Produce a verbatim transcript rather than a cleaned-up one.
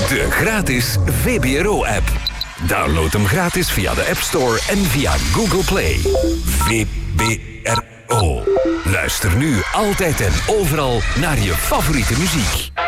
De gratis V B R O-app. Download hem gratis via de App Store en via Google Play. V B R O. Luister nu altijd en overal naar je favoriete muziek.